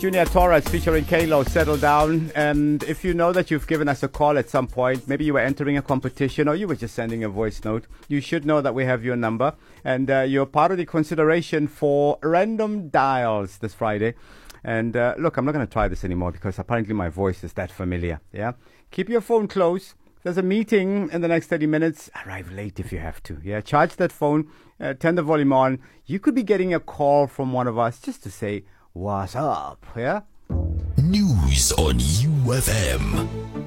Junior Torres featuring Kalo, Settle Down. And if you know that you've given us a call at some point, maybe you were entering a competition or you were just sending a voice note, you should know that we have your number. And you're part of the consideration for random dials this Friday. And look, I'm not going to try this anymore because apparently my voice is that familiar. Yeah, keep your phone close. There's a meeting in the next 30 minutes. Arrive late if you have to. Yeah, charge that phone, turn the volume on. You could be getting a call from one of us just to say, what's up? Yeah. News on UFM.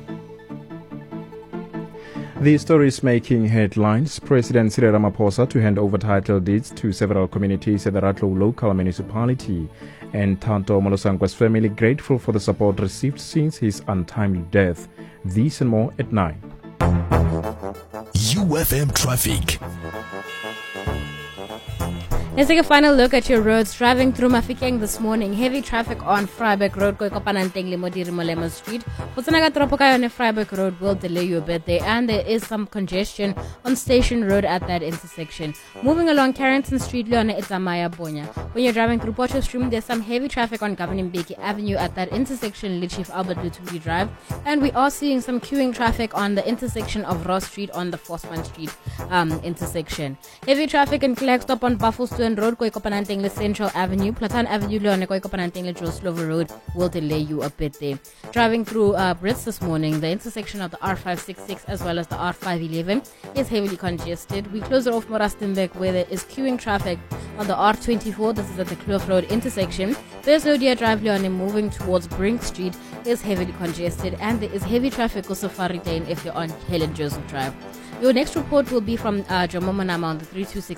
The story is making headlines. President Cyril Ramaphosa to hand over title deeds to several communities at the Ratlo local municipality. And Tanto Molosangwa's family grateful for the support received since his untimely death. These and more at 9. UFM traffic. Let's take a final look at your roads. Driving through Mafikeng this morning, heavy traffic on Freiburg Road, Koikopananteng Limodiri Molema Street. Putsanaga Tropokai on Freiburg Road will delay you a bit there, and there is some congestion on Station Road at that intersection. Moving along Carrington Street, Leone Itzamaya Bonya. When you're driving through Potchefstroom, there's some heavy traffic on Governor Mbeki Avenue at that intersection, Chief Albert Luthuli Drive, and we are seeing some queuing traffic on the intersection of Ross Street on the Forceman Street intersection. Heavy traffic in Klerksdorp on Buffelston Road, Koikopananteng Central Avenue, Platan Avenue, Leone Koikopananteng Joslover Road will delay you a bit there. Driving through Brits this morning, the intersection of the R566 as well as the R511 is heavily congested. We close it off Morastenburg where there is queuing traffic on the R24. This is at the Kloof Road intersection. There's no Deer Drive, Leone moving towards Brink Street is heavily congested, and there is heavy traffic on Safari Lane if you're on Helen Joseph Drive. Your next report will be from Jomo Manama on the 326